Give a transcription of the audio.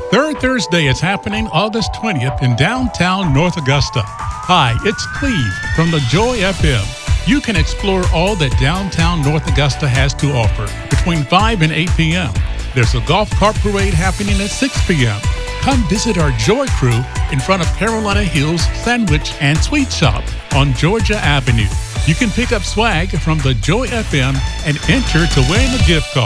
Third Thursday is happening August 20th in downtown North Augusta. Hi, it's Cleve from the Joy FM. You can explore all that downtown North Augusta has to offer between 5 and 8 p.m. There's a golf cart parade happening at 6 p.m. Come visit our Joy crew in front of Carolina Hills Sandwich and Sweet Shop on Georgia Avenue. You can pick up swag from the Joy FM and enter to win a gift card.